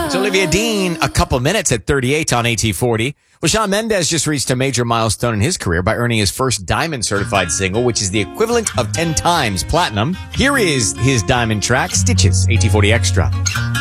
It's Olivia Dean, a couple minutes at 38 on AT40. Well, Shawn Mendes just reached a major milestone in his career by earning his first Diamond certified single, which is the equivalent of 10 times platinum. Here is his Diamond track, Stitches, AT40 Extra.